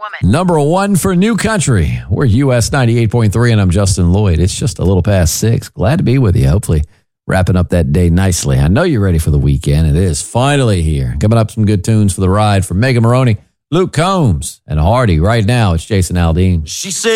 Number one for New Country. We're US 98.3, and I'm Justin Lloyd. It's just a little past 6. Glad to be with you. Hopefully wrapping up that day nicely. I know you're ready for the weekend. It is finally here. Coming up, some good tunes for the ride from Megan Maroney, Luke Combs, and Hardy. Right now, it's Jason Aldean. She said